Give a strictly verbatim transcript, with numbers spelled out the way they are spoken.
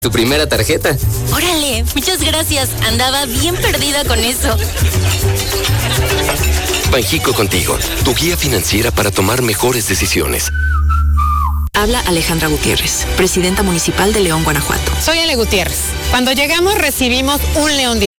Tu primera tarjeta. Órale, muchas gracias. Andaba bien perdida con eso. Banjico Contigo, tu guía financiera para tomar mejores decisiones. Habla Alejandra Gutiérrez, presidenta municipal de León, Guanajuato. Soy Ale Gutiérrez. Cuando llegamos recibimos un león